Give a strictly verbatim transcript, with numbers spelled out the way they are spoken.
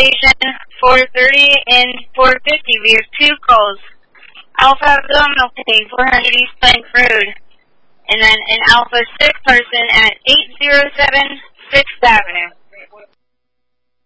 station four thirty and four fifty. We have two calls. Alpha Abdominal Pain, four hundred East Plank Road. And then an Alpha six person at eight oh seven sixth Avenue.